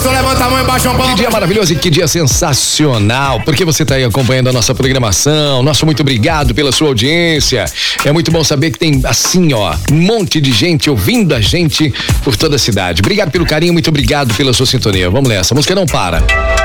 gostou, levanta a mão e baixa um pouco. Que dia maravilhoso e que dia sensacional, porque você está aí acompanhando a nossa programação. Nosso muito obrigado pela sua audiência. É muito bom saber que tem assim, ó, um monte de gente ouvindo a gente por toda a cidade. Obrigado pelo carinho, muito obrigado pela sua sintonia. Vamos nessa, a música não para.